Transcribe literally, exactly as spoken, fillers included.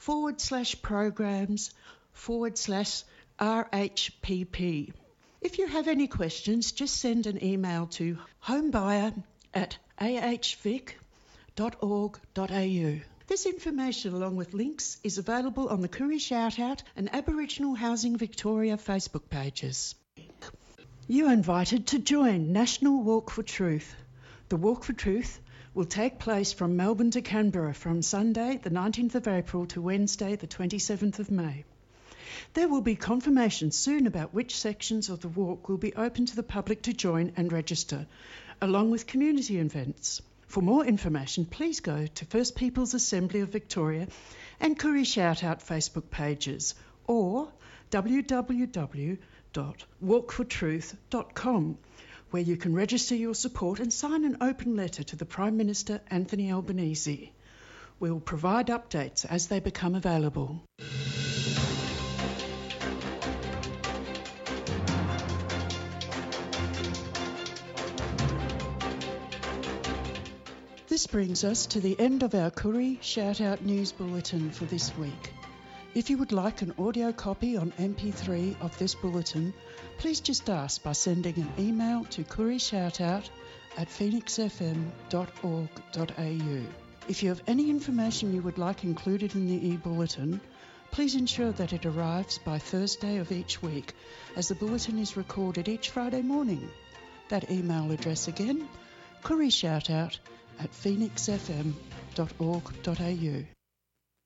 forward slash programs forward slash R H P P. If you have any questions, just send an email to homebuyer at a h vic dot org dot a u. This information, along with links, is available on the Koori Shoutout and Aboriginal Housing Victoria Facebook pages. You are invited to join National Walk for Truth. The Walk for Truth will take place from Melbourne to Canberra from Sunday the nineteenth of April to Wednesday the twenty-seventh of May. There will be confirmation soon about which sections of the walk will be open to the public to join and register, along with community events. For more information, please go to First Peoples Assembly of Victoria and Koori Shoutout Facebook pages, or w w w dot walk for truth dot com, where you can register your support and sign an open letter to the Prime Minister Anthony Albanese. We will provide updates as they become available. This brings us to the end of our Koori Shoutout News Bulletin for this week. If you would like an audio copy on M P three of this bulletin, please just ask by sending an email to koorishoutout at phoenix f m dot org dot a u. If you have any information you would like included in the e-bulletin, please ensure that it arrives by Thursday of each week, as the bulletin is recorded each Friday morning. That email address again, koorishoutout at phoenix f m dot org dot a u.